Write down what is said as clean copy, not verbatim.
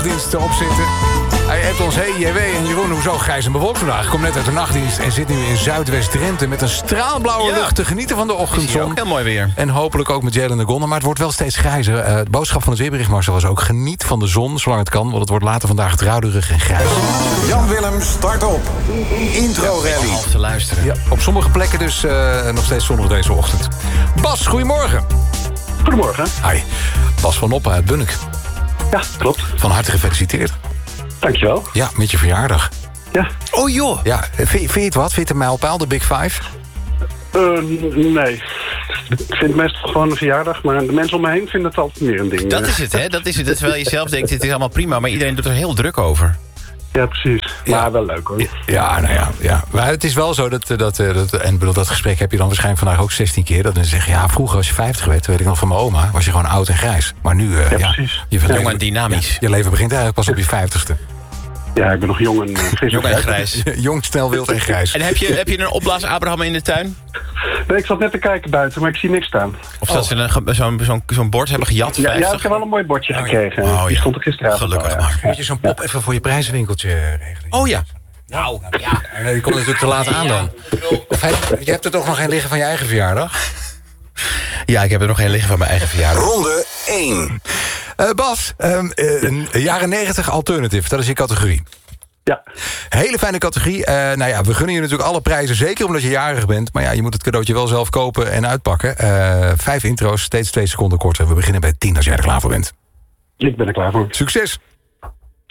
dienst op zitten. Hij heeft ons, hey JW en Jeroen, hoezo grijs en bewolkt vandaag? Ik kom net uit de nachtdienst en zit nu in Zuidwest-Drenthe... met een straalblauwe lucht te genieten van de ochtendzon. Ook heel mooi weer. En hopelijk ook met Jalen de Gonda, maar het wordt wel steeds grijzer. De boodschap van het weerbericht, Marcel, was ook... geniet van de zon, zolang het kan, want het wordt later vandaag druilerig en grijs. Jan Willem, start op. Intro Rally. Half te luisteren. Ja, op sommige plekken dus nog steeds zonnig deze ochtend. Bas, goedemorgen. Goedemorgen. Hi, Bas van Oppen uit Bunnik. Ja, klopt. Van harte gefeliciteerd. Dankjewel. Ja, met je verjaardag. Ja. Oh joh. Ja, vind je het wat? Vind je het een mijlpaal, de Big Five? Nee. Ik vind het meestal gewoon een verjaardag, maar de mensen om me heen vinden het altijd meer een ding. Dat is het, hè? Dat is het. Terwijl je zelf denkt, dit is allemaal prima, maar iedereen doet er heel druk over. Ja, precies. Ja. Maar wel leuk, hoor. Ja, nou ja. Maar het is wel zo en bedoel, dat gesprek heb je dan waarschijnlijk vandaag ook 16 keer. Dat mensen zeggen, ja, vroeger als je 50 werd, weet ik nog van mijn oma, was je gewoon oud en grijs. Maar nu, precies. je Jong en dynamisch. Je leven begint eigenlijk pas op je 50ste. Ja, ik ben nog jong en fris. Jong en grijs. Jong, snel, wild en grijs. En heb je een opblaas Abraham in de tuin? Nee, ik zat net te kijken buiten, maar ik zie niks staan. Of dat ze zo'n bord hebben gejat? Ja, 50? ik heb wel een mooi bordje gekregen. Oh, Die ja. stond er gisteravond Gelukkig al, maar. Moet je zo'n pop even voor je prijzenwinkeltje regelen? Oh ja. Nou, ja. Nee, die komt natuurlijk te laat aan dan. Of je hebt er toch nog geen liggen van je eigen verjaardag? Ja, ik heb er nog geen liggen van mijn eigen verjaardag. Ronde 1. Bas, jaren 90 alternative, dat is je categorie. Ja. Hele fijne categorie. Nou ja, we gunnen je natuurlijk alle prijzen, zeker omdat je jarig bent. Maar ja, je moet het cadeautje wel zelf kopen en uitpakken. 5 intro's, steeds 2 seconden korter. We beginnen bij 10 als jij er klaar voor bent. Ik ben er klaar voor. Succes!